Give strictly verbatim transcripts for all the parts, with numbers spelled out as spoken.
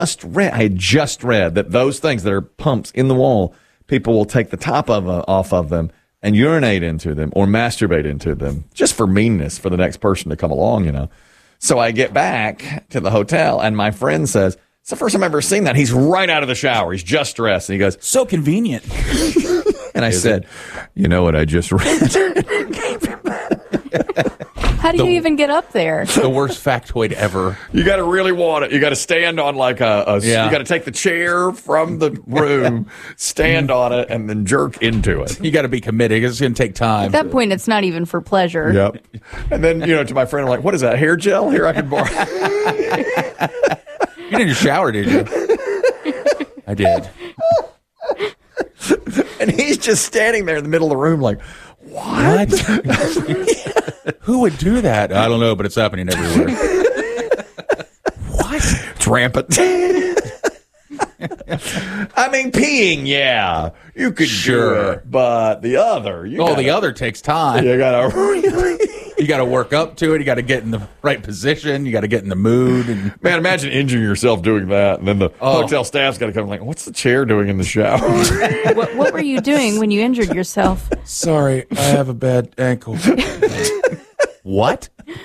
just read, I had just read that those things that are pumps in the wall, people will take the top of uh, off of them and urinate into them or masturbate into them just for meanness for the next person to come along, you know. So I get back to the hotel and my friend says, it's the first time I've ever seen that. He's right out of the shower. He's just dressed. And he goes, so convenient. And I Is said, it? You know what I just read? How do The- you even get up there? The worst factoid ever. You got to really want it. You got to stand on like a, a Yeah. you got to take the chair from the room, stand on it, and then jerk into it. You got to be committed. It's going to take time. At that point, it's not even for pleasure. Yep. And then, you know, to my friend, I'm like, what is that, hair gel? Here, I can borrow. You didn't shower, did you? I did. And he's just standing there in the middle of the room like, what? What? Who would do that? I don't know, but it's happening everywhere. What? It's rampant. I mean, peeing, yeah. You could Sure. do it. But the other, you Oh, gotta, the other takes time. you got to really. You got to work up to it. You got to get in the right position. You got to get in the mood. And Man, imagine injuring yourself doing that. And then the Oh. hotel staff's got to come like, what's the chair doing in the shower? What, what were you doing when you injured yourself? sorry, I have a bad ankle. What?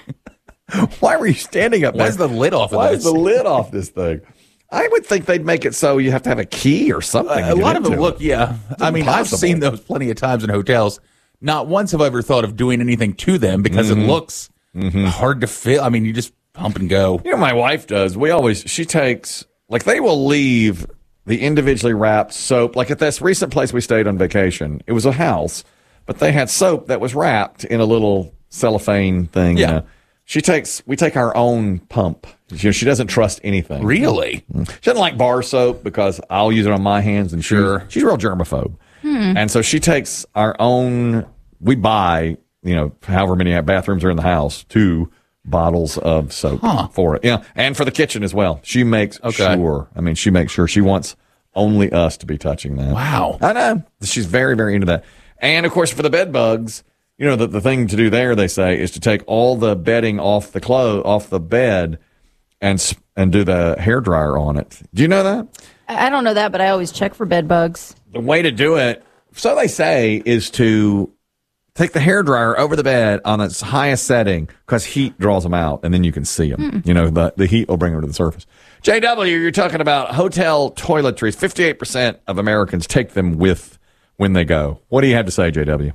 Why were you standing up Why there? is the lid off of Why this? is the lid off this thing? I would think they'd make it so you have to have a key or something. a to get lot of them into look, it. yeah. I mean, impossible. I've seen those plenty of times in hotels. Not once have I ever thought of doing anything to them because Mm-hmm. it looks hard to fit. I mean, you just pump and go. You know, my wife does. We always, she takes, like, they will leave the individually wrapped soap. Like at this recent place we stayed on vacation, it was a house, but they had soap that was wrapped in a little cellophane thing. Yeah. You know. She takes, we take our own pump. She, she doesn't trust anything. Really? She doesn't like bar soap because I'll use it on my hands and Sure. she's, she's real germaphobe. And so she takes our own, we buy, you know, however many bathrooms are in the house, two bottles of soap Huh. for it. Yeah. And for the kitchen as well. She makes Okay. sure, I mean, she makes sure she wants only us to be touching that. Wow. I know. She's very, very into that. And of course, for the bed bugs, you know, the, the thing to do there, they say, is to take all the bedding off the clo- off the bed and s- and do the hair dryer on it. Do you know that? I I don't know that, but I always check for bed bugs. The way to do it, so they say, is to take the hair dryer over the bed on its highest setting because heat draws them out, and then you can see them. You know, the, the heat will bring them to the surface. J W, you're talking about hotel toiletries. fifty-eight percent of Americans take them with when they go. What do you have to say, J W?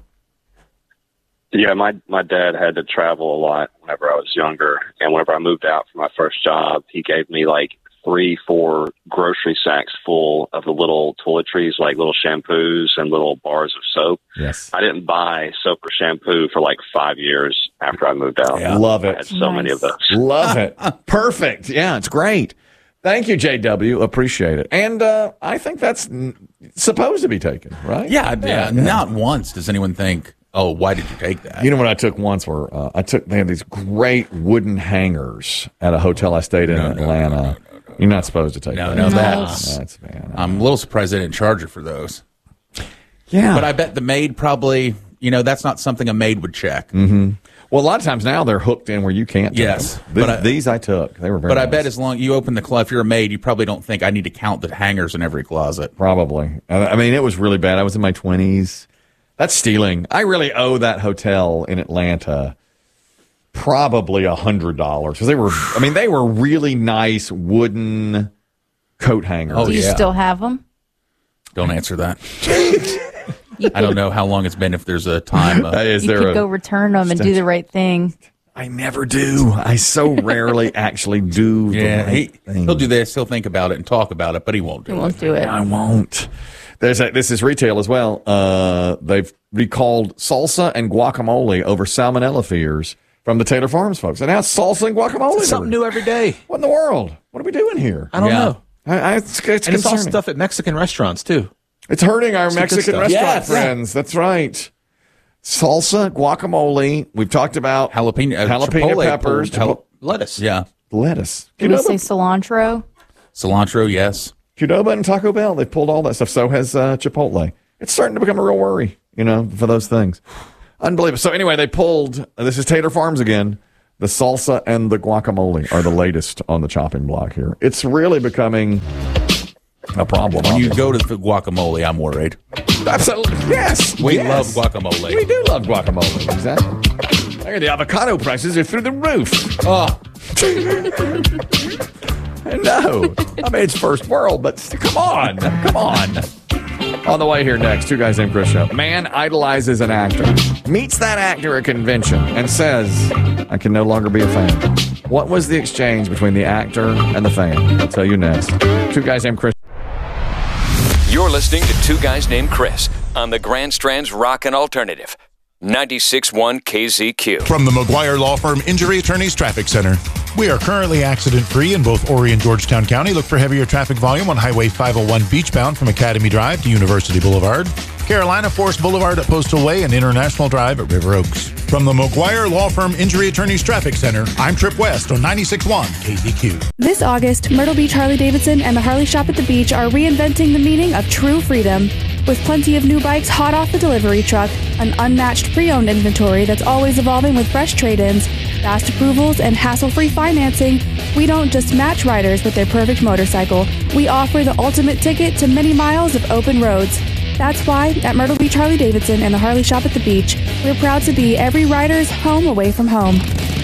Yeah, my my dad had to travel a lot whenever I was younger, and whenever I moved out for my first job, he gave me like three, four grocery sacks full of the little toiletries, like little shampoos and little bars of soap. Yes. I didn't buy soap or shampoo for like five years after I moved out. Yeah. Love I it. had so many of those. Love it. Perfect. Yeah, it's great. Thank you, J W. Appreciate it. And uh, I think that's n- supposed to be taken, right? Yeah, yeah, Not once does anyone think, oh, why did you take that? You know what I took once were uh, I took they had these great wooden hangers at a hotel I stayed in No, in no, Atlanta. no, no, no, no. You're not supposed to take No, that. no, that's- that's man. I'm a little surprised they didn't charge her for those. yeah, But I bet the maid probably, you know, that's not something a maid would check. Mm-hmm. well, a lot of times now they're hooked in where you can't. Take Yes, them. but Th- I- these I took. They were very. But I nice. bet as long you open the closet, if you're a maid, you probably don't think I need to count the hangers in every closet. Probably. I I mean, it was really bad. I was in my twenties. That's stealing. I really owe that hotel in Atlanta probably a hundred dollars because they were. I mean, they were really nice wooden coat hangers. Oh, Do you yeah. still have them? Don't answer that. You I don't know how long it's been if there's a time. Uh, Is You there could a- go return them and do the right thing. I never do. I so rarely actually do. yeah, the he, right thing. he'll do this. He'll think about it and talk about it, but he won't do You it. won't do it. I won't. There's a, this is retail as well. Uh, they've recalled salsa and guacamole over salmonella fears from the Taylor Farms folks. And now it's salsa and guacamole. It's something new every day. What in the world? What are we doing here? I don't Yeah. know. I, I, it's it's And it's all concerning. stuff at Mexican restaurants, too. It's hurting our It's the good Mexican stuff. restaurant Yes. friends. That's right. Salsa, guacamole. We've talked about Jalapeno, uh, jalapeno chipotle peppers, pulled jala- chipo- Lettuce. yeah, lettuce. Did we Qdoba, say cilantro? cilantro, yes. Qdoba and Taco Bell. They've pulled all that stuff. So has uh, Chipotle. It's starting to become a real worry, you know, for those things. Unbelievable. So anyway, they pulled. This is Taylor Farms again. The salsa and the guacamole are the latest on the chopping block here. It's really becoming a problem. When you go to the guacamole, I'm worried. Absolutely. Yes. We yes. love guacamole. We do love guacamole. Exactly. There, the avocado prices are through the roof. Oh. No. I mean, it's first world, but come on. Come on. On the way here next, Two Guys Named Chris show. Man idolizes an actor, meets that actor at convention, and says, I can no longer be a fan. What was the exchange between the actor and the fan? I'll tell you next. Two Guys Named Chris. You're listening to Two Guys Named Chris on the Grand Strand's Rockin' Alternative. ninety-six point one K Z Q. From the McGuire Law Firm Injury Attorneys Traffic Center. We are currently accident-free in both Horry and Georgetown County. Look for heavier traffic volume on Highway five oh one beachbound from Academy Drive to University Boulevard, Carolina Forest Boulevard at Postal Way, and International Drive at River Oaks. From the McGuire Law Firm Injury Attorneys Traffic Center, I'm Trip West on ninety-six point one K Z Q. This August, Myrtle Beach Harley-Davidson and the Harley Shop at the Beach are reinventing the meaning of true freedom. With plenty of new bikes hot off the delivery truck, an unmatched pre-owned inventory that's always evolving with fresh trade-ins, fast approvals, and hassle-free financing, we don't just match riders with their perfect motorcycle. We offer the ultimate ticket to many miles of open roads. That's why, at Myrtle Beach Harley-Davidson and the Harley Shop at the Beach, we're proud to be every rider's home away from home.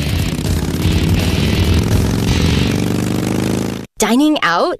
Dining out?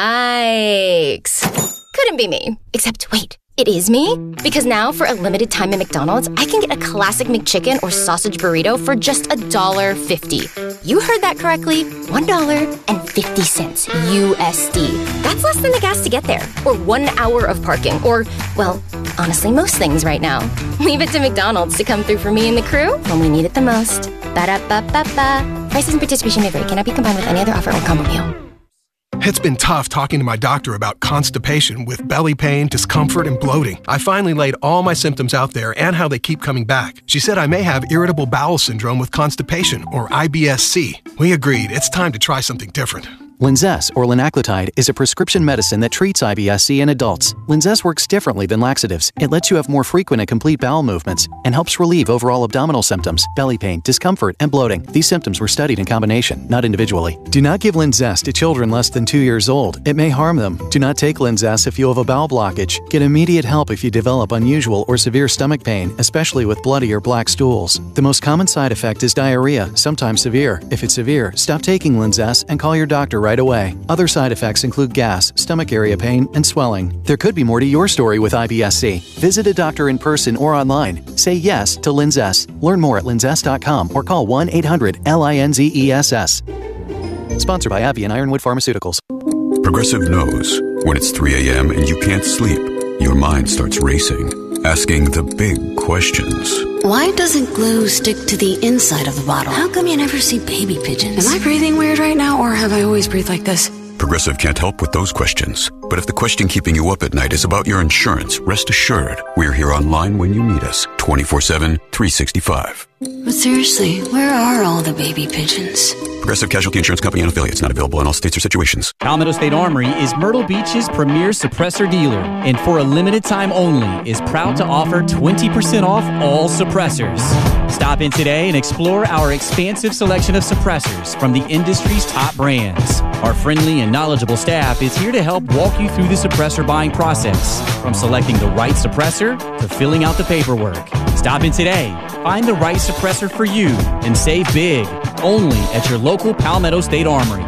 Yikes. Couldn't be me. Except, wait, it is me? Because now, for a limited time at McDonald's, I can get a classic McChicken or sausage burrito for just one dollar fifty. You heard that correctly. one dollar and fifty cents U S D. That's less than the gas to get there. Or one hour of parking. Or, well, honestly, most things right now. Leave it to McDonald's to come through for me and the crew when we need it the most. Ba-da-ba-ba-ba. Prices and participation may vary. Cannot be combined with any other offer or combo meal. It's been tough talking to my doctor about constipation with belly pain, discomfort, and bloating. I finally laid all my symptoms out there and how they keep coming back. She said I may have irritable bowel syndrome with constipation, or I B S C. We agreed it's time to try something different. Linzess, or linaclotide, is a prescription medicine that treats I B S C in adults. Linzess works differently than laxatives. It lets you have more frequent and complete bowel movements and helps relieve overall abdominal symptoms, belly pain, discomfort, and bloating. These symptoms were studied in combination, not individually. Do not give Linzess to children less than two years old. It may harm them. Do not take Linzess if you have a bowel blockage. Get immediate help if you develop unusual or severe stomach pain, especially with bloody or black stools. The most common side effect is diarrhea, sometimes severe. If it's severe, stop taking Linzess and call your doctor right away. Other side effects include gas, stomach area pain, and swelling. There could be more to your story with I B S C. Visit a doctor in person or online. Say yes to Linzess. Learn more at linzess dot com or call one eight hundred L I N Z E S S. Sponsored by AbbVie and Ironwood Pharmaceuticals. Progressive knows when it's three a.m. and you can't sleep, your mind starts racing, asking the big questions. Why doesn't glue stick to the inside of the bottle? How come you never see baby pigeons? Am I breathing weird right now, or have I always breathed like this? Progressive can't help with those questions. But if the question keeping you up at night is about your insurance, rest assured, we're here online when you need us, twenty-four seven, three sixty-five. But seriously, where are all the baby pigeons? Progressive Casualty Insurance Company and affiliates, not available in all states or situations. Palmetto State Armory is Myrtle Beach's premier suppressor dealer, and for a limited time only is proud to offer twenty percent off all suppressors. Stop in today and explore our expansive selection of suppressors from the industry's top brands. Our friendly and knowledgeable staff is here to help walk you through the suppressor buying process, from selecting the right suppressor to filling out the paperwork. Stop in today, find the right suppressor for you, and save big, only at your local Palmetto State Armory.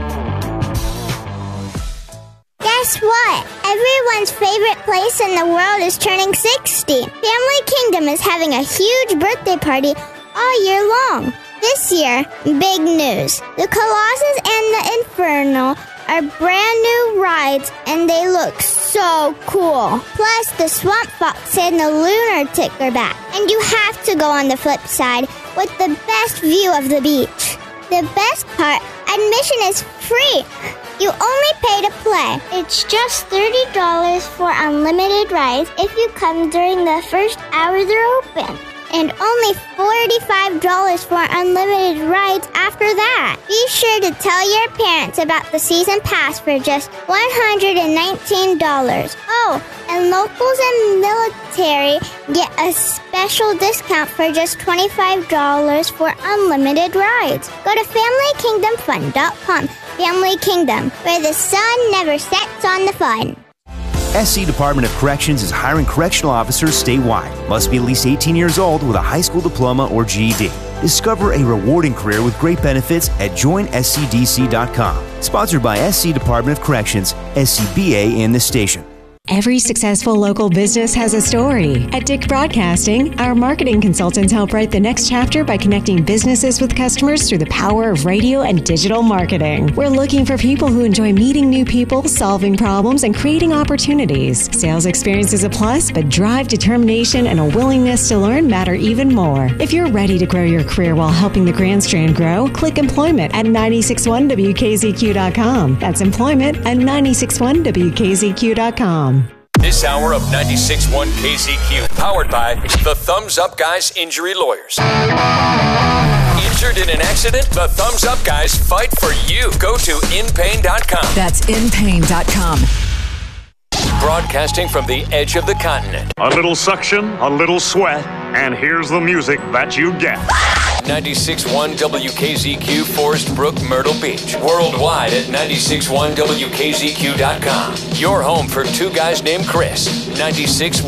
Guess what? Everyone's favorite place in the world is turning sixty. Family Kingdom is having a huge birthday party all year long. This year, big news. The Colossus and the Inferno are brand new rides, and they look so cool. Plus, the Swamp Fox and the Lunatic are back. And you have to go on the flip side with the best view of the beach. The best part, admission is free. You only pay to play. It's just thirty dollars for unlimited rides if you come during the first hour they're open. and only forty-five dollars for unlimited rides after that. Be sure to tell your parents about the season pass for just one hundred nineteen dollars. Oh, and locals and military get a special discount for just twenty-five dollars for unlimited rides. Go to family kingdom fun dot com. Family Kingdom, where the sun never sets on the fun. S C Department of Corrections is hiring correctional officers statewide. Must be at least eighteen years old with a high school diploma or G E D. Discover a rewarding career with great benefits at join S C D C dot com. Sponsored by S C Department of Corrections, S C B A, and the station. Every successful local business has a story. At Dick Broadcasting, our marketing consultants help write the next chapter by connecting businesses with customers through the power of radio and digital marketing. We're looking for people who enjoy meeting new people, solving problems, and creating opportunities. Sales experience is a plus, but drive, determination, and a willingness to learn matter even more. If you're ready to grow your career while helping the Grand Strand grow, click employment at nine six one W K Z Q dot com. That's employment at nine six one W K Z Q dot com. This hour of ninety-six point one K Z Q, powered by the Thumbs Up Guys Injury Lawyers. Injured in an accident? The Thumbs Up Guys fight for you. Go to in pain dot com. That's in pain dot com. Broadcasting from the edge of the continent. A little suction, a little sweat, and here's the music that you get. ninety-six point one W K Z Q, Forest Brook, Myrtle Beach. Worldwide at ninety-six point one W K Z Q dot com. Your home for two guys named Chris. ninety-six point one